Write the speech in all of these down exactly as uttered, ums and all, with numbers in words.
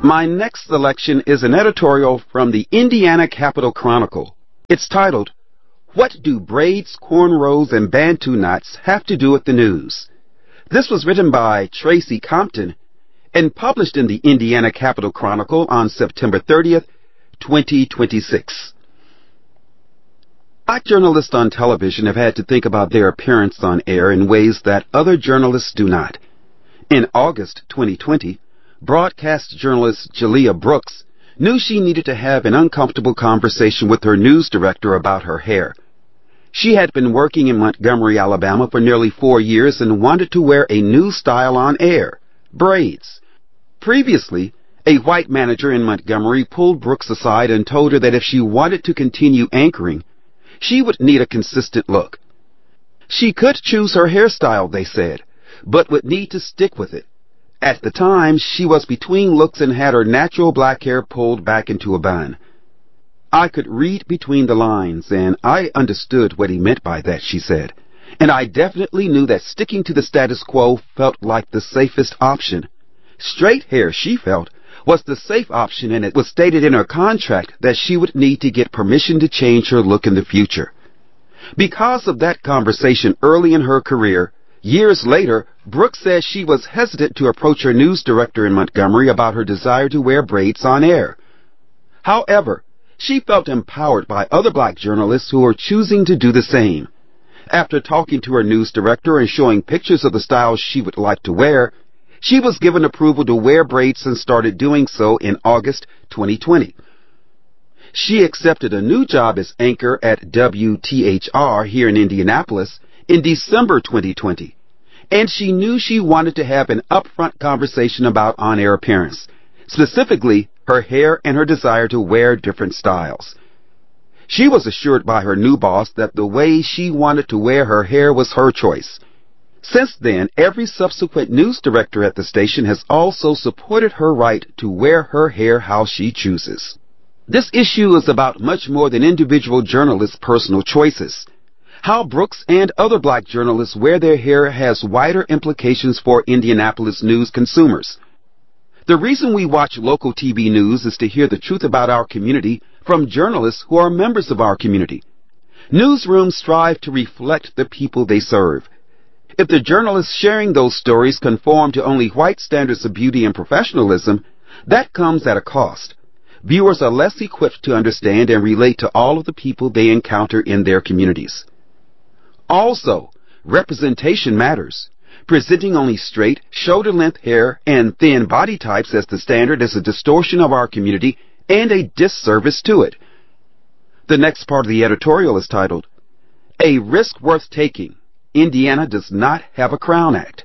My next selection is an editorial from the Indiana Capital Chronicle. It's titled, "What Do Braids, Cornrows, and Bantu Knots Have to Do with the News?" This was written by Tracy Compton and published in the Indiana Capital Chronicle on September thirtieth, twenty twenty-six. Black journalists on television have had to think about their appearance on air in ways that other journalists do not. In August twenty twenty, broadcast journalist Jalea Brooks knew she needed to have an uncomfortable conversation with her news director about her hair. She had been working in Montgomery, Alabama for nearly four years and wanted to wear a new style on air, braids. Previously, a white manager in Montgomery pulled Brooks aside and told her that if she wanted to continue anchoring, she would need a consistent look. She could choose her hairstyle, they said, but would need to stick with it. At the time, she was between looks and had her natural black hair pulled back into a bun. I could read between the lines, and I understood what he meant by that, she said. And I definitely knew that sticking to the status quo felt like the safest option. Straight hair, she felt, was the safe option, and it was stated in her contract that she would need to get permission to change her look in the future. Because of that conversation early in her career, years later, Brooks says she was hesitant to approach her news director in Montgomery about her desire to wear braids on air. However, she felt empowered by other black journalists who were choosing to do the same. After talking to her news director and showing pictures of the styles she would like to wear, she was given approval to wear braids and started doing so in August twenty twenty. She accepted a new job as anchor at W T H R here in Indianapolis in December twenty twenty, and she knew she wanted to have an upfront conversation about on-air appearance, specifically her hair and her desire to wear different styles. She was assured by her new boss that the way she wanted to wear her hair was her choice. Since then, every subsequent news director at the station has also supported her right to wear her hair how she chooses. This issue is about much more than individual journalists' personal choices. How Brooks and other black journalists wear their hair has wider implications for Indianapolis news consumers. The reason we watch local T V news is to hear the truth about our community from journalists who are members of our community. Newsrooms strive to reflect the people they serve. If the journalists sharing those stories conform to only white standards of beauty and professionalism, that comes at a cost. Viewers are less equipped to understand and relate to all of the people they encounter in their communities. Also, representation matters. Presenting only straight, shoulder-length hair and thin body types as the standard is a distortion of our community and a disservice to it. The next part of the editorial is titled, "A Risk Worth Taking. Indiana Does Not Have a Crown Act."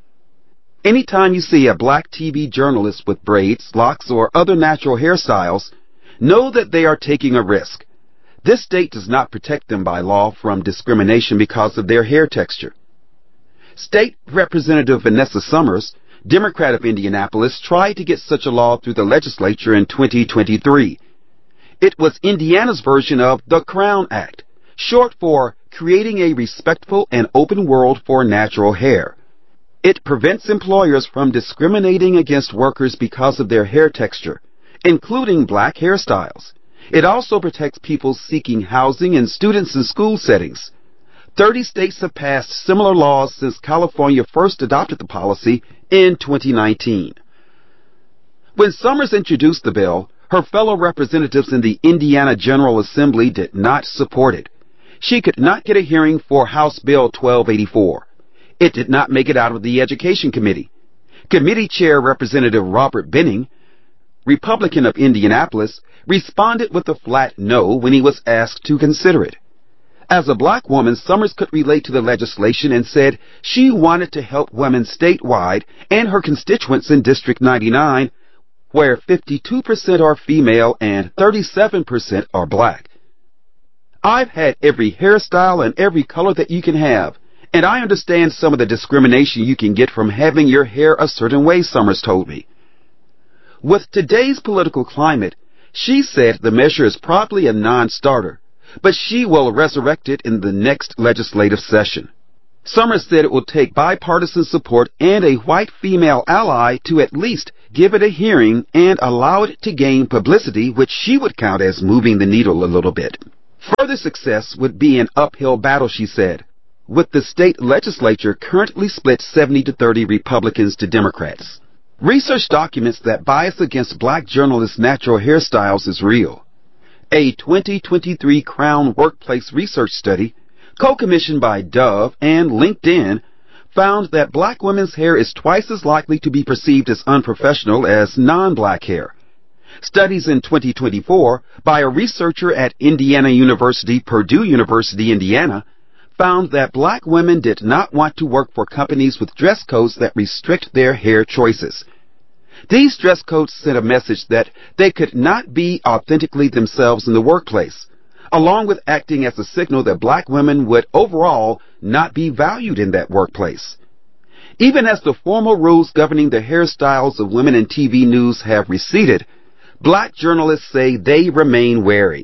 Anytime you see a black T V journalist with braids, locks, or other natural hairstyles, know that they are taking a risk. This state does not protect them by law from discrimination because of their hair texture. State Representative Vanessa Summers, Democrat of Indianapolis, tried to get such a law through the legislature in twenty twenty-three. It was Indiana's version of the Crown Act, short for Creating a Respectful and Open World for Natural Hair. It prevents employers from discriminating against workers because of their hair texture, including black hairstyles. It also protects people seeking housing and students in school settings. Thirty states have passed similar laws since California first adopted the policy in twenty nineteen. When Summers introduced the bill, her fellow representatives in the Indiana General Assembly did not support it. She could not get a hearing for House Bill twelve eighty-four. It did not make it out of the Education Committee. Committee Chair Representative Robert Benning, Republican of Indianapolis, responded with a flat no when he was asked to consider it. As a black woman, Summers could relate to the legislation and said she wanted to help women statewide and her constituents in District ninety-nine, where fifty-two percent are female and thirty-seven percent are black. "I've had every hairstyle and every color that you can have, and I understand some of the discrimination you can get from having your hair a certain way," Summers told me. With today's political climate, she said the measure is probably a non-starter, but she will resurrect it in the next legislative session. Summers said it will take bipartisan support and a white female ally to at least give it a hearing and allow it to gain publicity, which she would count as moving the needle a little bit. Further success would be an uphill battle, she said, with the state legislature currently split seventy to thirty Republicans to Democrats. Research documents that bias against black journalists' natural hairstyles is real. A twenty twenty-three Crown Workplace Research study, co-commissioned by Dove and LinkedIn, found that black women's hair is twice as likely to be perceived as unprofessional as non-black hair. Studies in twenty twenty-four by a researcher at Indiana University, Purdue University, Indiana, found that black women did not want to work for companies with dress codes that restrict their hair choices. These dress codes sent a message that they could not be authentically themselves in the workplace, along with acting as a signal that black women would overall not be valued in that workplace. Even as the formal rules governing the hairstyles of women in T V news have receded, black journalists say they remain wary.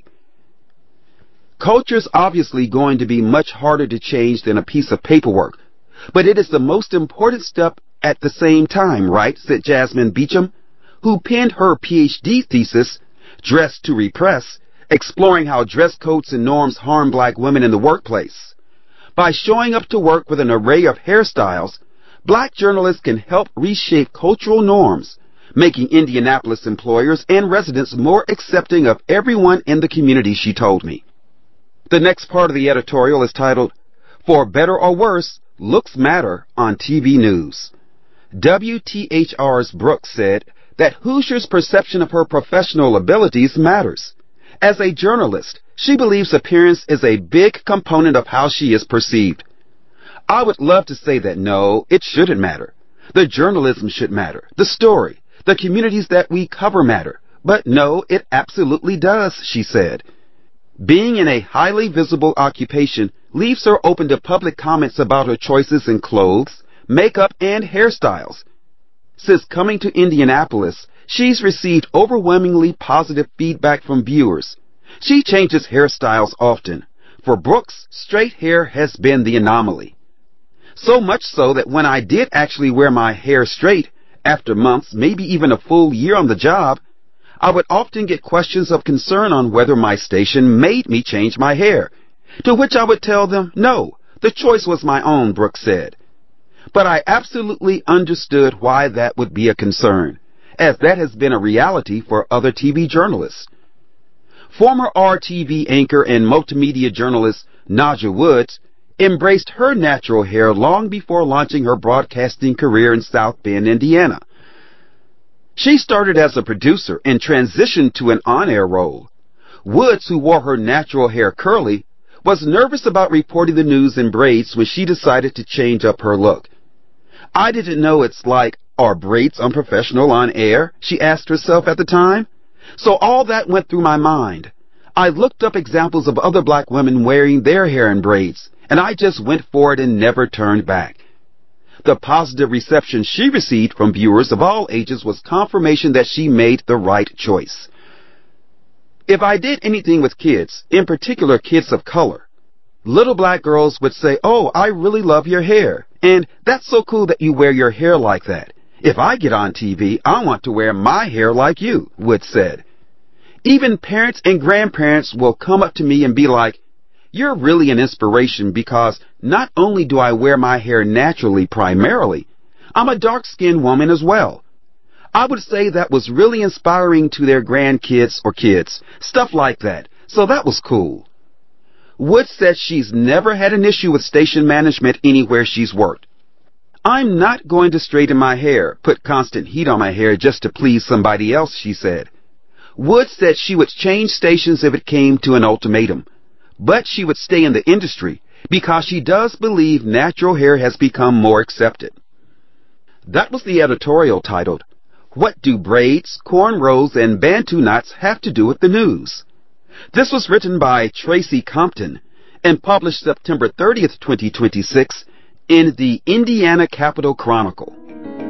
Culture's obviously going to be much harder to change than a piece of paperwork, but it is the most important step at the same time, right? Said Jasmine Beecham, who penned her P H D thesis, Dress to Repress, exploring how dress codes and norms harm black women in the workplace. By showing up to work with an array of hairstyles, black journalists can help reshape cultural norms, making Indianapolis employers and residents more accepting of everyone in the community, she told me. The next part of the editorial is titled, For Better or Worse, Looks Matter on T V News. W T H R's Brooks said that Hoosier's perception of her professional abilities matters. As a journalist, she believes appearance is a big component of how she is perceived. I would love to say that no, it shouldn't matter. The journalism should matter. The story, the communities that we cover matter. But no, it absolutely does, she said. Being in a highly visible occupation leaves her open to public comments about her choices in clothes, makeup, and hairstyles. Since coming to Indianapolis, she's received overwhelmingly positive feedback from viewers. She changes hairstyles often. For Brooks, straight hair has been the anomaly. So much so that when I did actually wear my hair straight, after months, maybe even a full year on the job, I would often get questions of concern on whether my station made me change my hair, to which I would tell them, no, the choice was my own, Brooks said. But I absolutely understood why that would be a concern, as that has been a reality for other T V journalists. Former R T V anchor and multimedia journalist Naja Woods embraced her natural hair long before launching her broadcasting career in South Bend, Indiana. She started as a producer and transitioned to an on-air role. Woods, who wore her natural hair curly, was nervous about reporting the news in braids when she decided to change up her look. I didn't know it's like, are braids unprofessional on air? She asked herself at the time. So all that went through my mind. I looked up examples of other black women wearing their hair in braids, and I just went for it and never turned back. The positive reception she received from viewers of all ages was confirmation that she made the right choice. If I did anything with kids, in particular kids of color, little black girls would say, oh, I really love your hair, and that's so cool that you wear your hair like that. If I get on T V, I want to wear my hair like you, Woods said. Even parents and grandparents will come up to me and be like, you're really an inspiration because not only do I wear my hair naturally primarily, I'm a dark-skinned woman as well. I would say that was really inspiring to their grandkids or kids, stuff like that, so that was cool. Woods said she's never had an issue with station management anywhere she's worked. I'm not going to straighten my hair, put constant heat on my hair just to please somebody else, she said. Woods said she would change stations if it came to an ultimatum, but she would stay in the industry because she does believe natural hair has become more accepted. That was the editorial titled, What Do Braids, Cornrows, and Bantu Knots Have to Do with the News? This was written by Tracy Compton and published September thirtieth, twenty twenty-six in the Indiana Capital Chronicle.